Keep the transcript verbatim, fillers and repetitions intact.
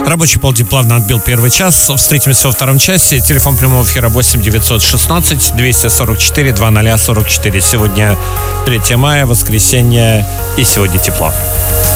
Рабочий полдень плавно отбил первый час. Встретимся во втором часе. Телефон прямого эфира восемь девятьсот шестнадцать двести сорок четыре двадцать сорок четыре. Сегодня третье мая, воскресенье, и сегодня тепло.